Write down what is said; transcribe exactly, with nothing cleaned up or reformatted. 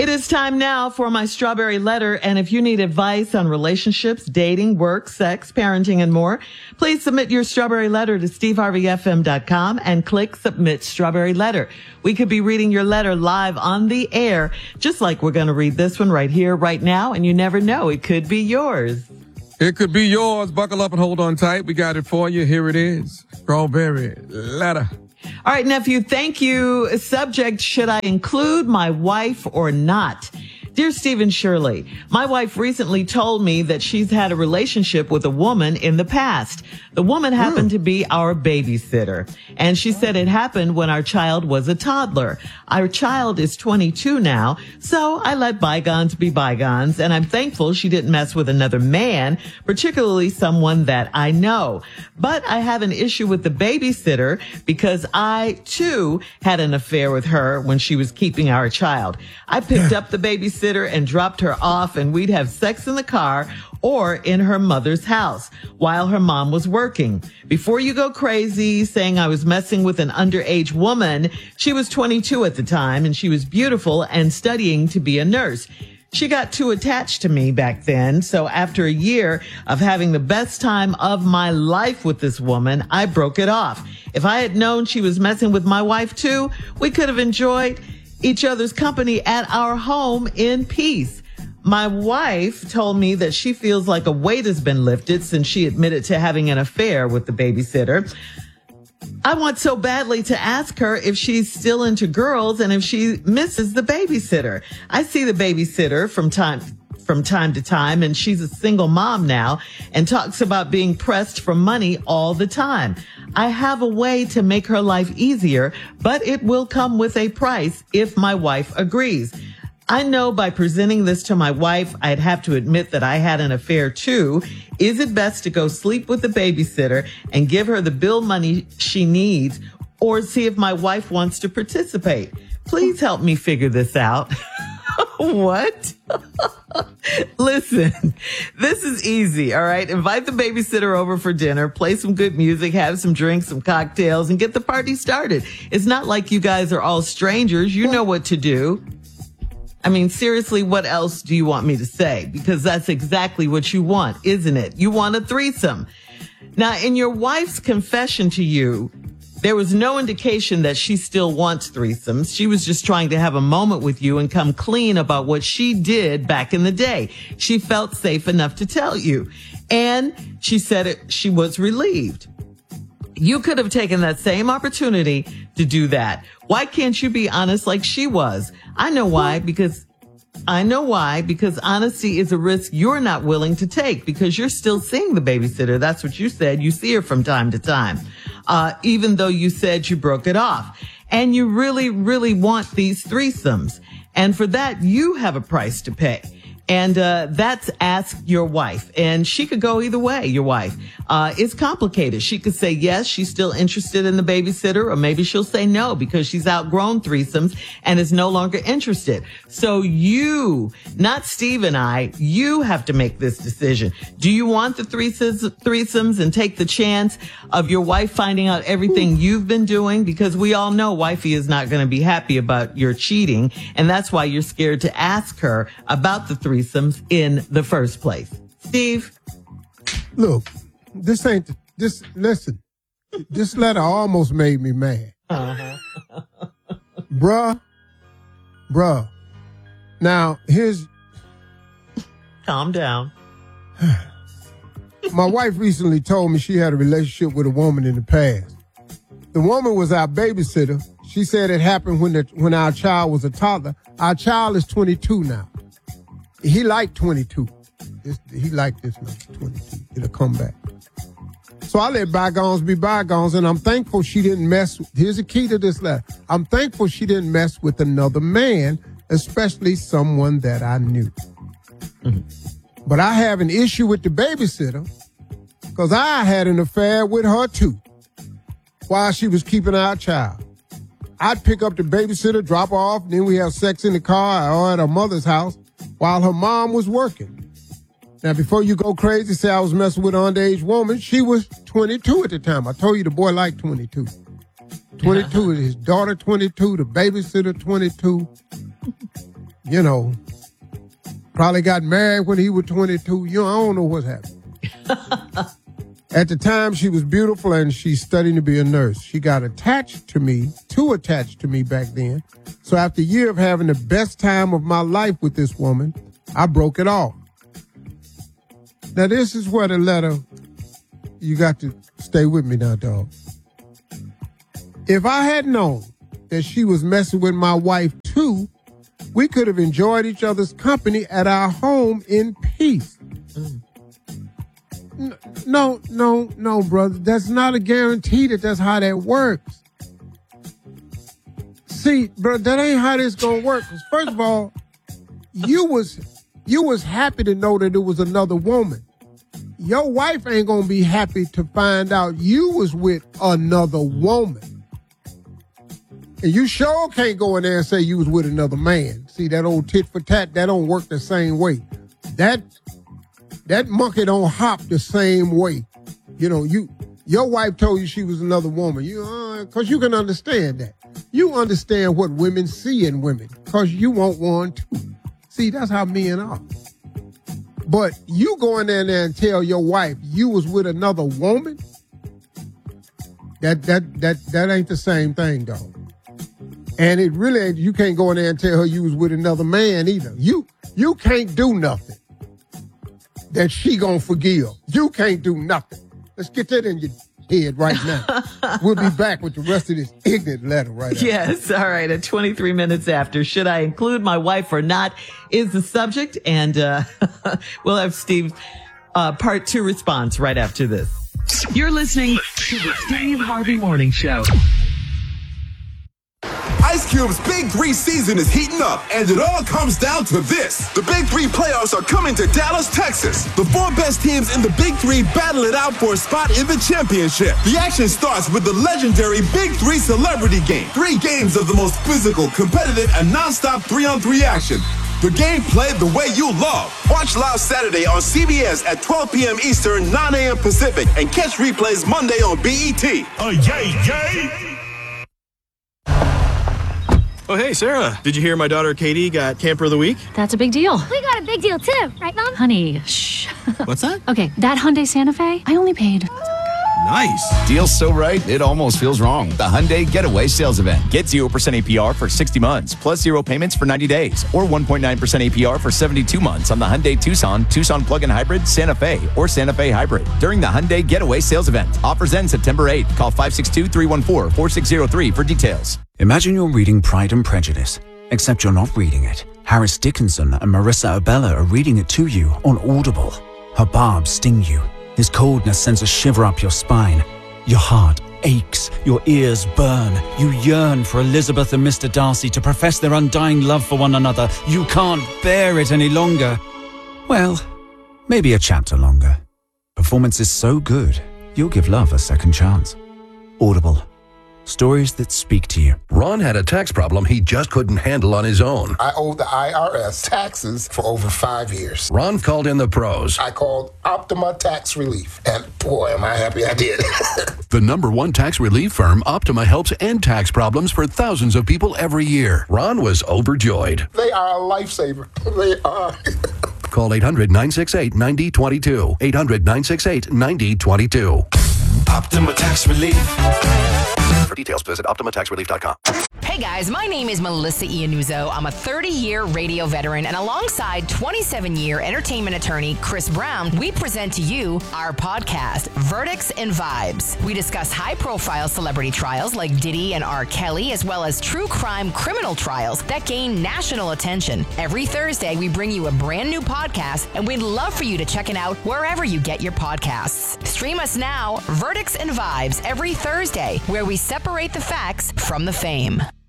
is time now for my strawberry letter. And if you need advice on relationships, dating, work, sex, parenting, and more, please submit your strawberry letter to steve harvey f m dot com and click submit strawberry letter. We could be reading your letter live on the air, just like we're going to read this one right here, right now. And you never know, it could be yours. It could be yours. Buckle up and hold on tight. We got it for you. Here it is. Strawberry letter. All right, nephew, thank you. Subject, should I include my wife or not? Dear Stephen Shirley, my wife recently told me that she's had a relationship with a woman in the past. The woman happened mm. to be our babysitter, and she said it happened when our child was a toddler. Our child is twenty-two now, so I let bygones be bygones, and I'm thankful she didn't mess with another man, particularly someone that I know. But I have an issue with the babysitter because I, too, had an affair with her when she was keeping our child. I picked up the babysitter and dropped her off, and we'd have sex in the car or in her mother's house while her mom was working. Before you go crazy saying I was messing with an underage woman, she was twenty-two at the time, and she was beautiful and studying to be a nurse. She got too attached to me back then, so after a year of having the best time of my life with this woman, I broke it off. If I had known she was messing with my wife too, we could have enjoyed each other's company at our home in peace. My wife told me that she feels like a weight has been lifted since she admitted to having an affair with the babysitter. I want so badly to ask her if she's still into girls and if she misses the babysitter. I see the babysitter from time from time to time, and she's a single mom now and talks about being pressed for money all the time. I have a way to make her life easier, but it will come with a price if my wife agrees. I know by presenting this to my wife, I'd have to admit that I had an affair too. Is it best to go sleep with the babysitter and give her the bill money she needs, or see if my wife wants to participate? Please help me figure this out. What? Listen, this is easy, all right? Invite the babysitter over for dinner, play some good music, have some drinks, some cocktails, and get the party started. It's not like you guys are all strangers. You know what to do. I mean, seriously, what else do you want me to say? Because that's exactly what you want, isn't it? You want a threesome. Now, in your wife's confession to you, there was no indication that she still wants threesomes. She was just trying to have a moment with you and come clean about what she did back in the day. She felt safe enough to tell you. And she said it, she was relieved. You could have taken that same opportunity to do that. Why can't you be honest like she was? I know why, because I know why, because honesty is a risk you're not willing to take because you're still seeing the babysitter. That's what you said. You see her from time to time, uh, even though you said you broke it off. And you really, really want these threesomes. And for that, you have a price to pay. And uh that's ask your wife. And she could go either way, your wife. Uh It's complicated. She could say yes, she's still interested in the babysitter, or maybe she'll say no because she's outgrown threesomes and is no longer interested. So you, not Steve and I, you have to make this decision. Do you want the threesomes, threesomes and take the chance of your wife finding out everything you've been doing? Because we all know wifey is not going to be happy about your cheating. And that's why you're scared to ask her about the threesomes in the first place. Steve? Look, this ain't, this, listen, this letter almost made me mad. Uh-huh. Bruh, bruh. Now, here's... Calm down. My wife recently told me she had a relationship with a woman in the past. The woman was our babysitter. She said it happened when the, when our child was a toddler. Our child is twenty-two now. He liked twenty-two. This, he liked this number, twenty-two. It'll come back. So I let bygones be bygones, and I'm thankful she didn't mess with, here's the key to this letter. I'm thankful she didn't mess with another man, especially someone that I knew. Mm-hmm. But I have an issue with the babysitter because I had an affair with her too while she was keeping our child. I'd pick up the babysitter, drop her off, and then we have sex in the car or at her mother's house while her mom was working. Now, before you go crazy, say I was messing with an underage woman, she was twenty-two at the time. I told you the boy liked twenty-two. twenty-two, his daughter twenty-two, the babysitter twenty-two. you know, probably got married when he was twenty-two. You know, I don't know what's happening. At the time, she was beautiful and she's studying to be a nurse. She got attached to me, too attached to me back then. So after a year of having the best time of my life with this woman, I broke it off. Now, this is where the letter, you got to stay with me now, dog. If I had known that she was messing with my wife too, we could have enjoyed each other's company at our home in peace. Mm. No, no, no, brother. That's not a guarantee that that's how that works. See, bro, that ain't how this gonna work. 'Cause first of all, you was you was happy to know that it was another woman. Your wife ain't gonna be happy to find out you was with another woman. And you sure can't go in there and say you was with another man. See, that old tit for tat, that don't work the same way. That That monkey don't hop the same way. You know, you your wife told you she was another woman. You uh, cause you can understand that. You understand what women see in women, cause you want one too. See, that's how men are. But you go in there and tell your wife you was with another woman, that that that that ain't the same thing, dog. And it really ain't, you can't go in there and tell her you was with another man either. You you can't do nothing that she gonna forgive. You can't do nothing. Let's get that in your head right now. We'll be back with the rest of this ignorant letter right after. Yes, all right. At twenty-three minutes after, should I include my wife or not is the subject. And uh, we'll have Steve's uh, part two response right after this. You're listening to the Steve Harvey Morning Show. Ice Cube's Big Three season is heating up, and it all comes down to this. The Big Three playoffs are coming to Dallas, Texas. The four best teams in the Big Three battle it out for a spot in the championship. The action starts with the legendary Big Three Celebrity Game. Three games of the most physical, competitive, and nonstop three-on-three action. The game played the way you love. Watch live Saturday on C B S at twelve p.m. Eastern, nine a.m. Pacific, and catch replays Monday on B E T. Oh, yay, yay! Oh, hey, Sarah. Did you hear my daughter Katie got Camper of the Week? That's a big deal. We got a big deal, too. Right, Mom? Honey, shh. What's that? Okay, that Hyundai Santa Fe, I only paid... Nice. Deal's so right, it almost feels wrong. The Hyundai Getaway Sales Event. Get zero percent A P R for sixty months, plus zero payments for ninety days, or one point nine percent A P R for seventy-two months on the Hyundai Tucson, Tucson Plug-in Hybrid, Santa Fe, or Santa Fe Hybrid during the Hyundai Getaway Sales Event. Offers end September eighth. Call five six two, three one four, four six zero three for details. Imagine you're reading Pride and Prejudice, except you're not reading it. Harris Dickinson and Marissa Abella are reading it to you on Audible. Her barbs sting you. His coldness sends a shiver up your spine. Your heart aches, your ears burn. You yearn for Elizabeth and Mister Darcy to profess their undying love for one another. You can't bear it any longer. Well, maybe a chapter longer. Performance is so good, you'll give love a second chance. Audible. Stories that speak to you. Ron had a tax problem he just couldn't handle on his own. I owed the I R S taxes for over five years. Ron called in the pros. I called Optima Tax Relief, and boy, am I happy I did. The number one tax relief firm, Optima, helps end tax problems for thousands of people every year. Ron was overjoyed. They are a lifesaver. They are. Call eight hundred, nine six eight, nine zero two two. eight hundred, nine six eight, nine zero two two. Optima Tax Relief. For details, visit optima tax relief dot com. Hey guys, my name is Melissa Iannuzzo. I'm a thirty-year radio veteran, and alongside twenty-seven-year entertainment attorney Chris Brown, we present to you our podcast, Verdicts and Vibes. We discuss high-profile celebrity trials like Diddy and R. Kelly, as well as true crime criminal trials that gain national attention. Every Thursday, we bring you a brand new podcast, and we'd love for you to check it out wherever you get your podcasts. Stream us now, Verdicts and Vibes, every Thursday, where we separate the facts from the fame.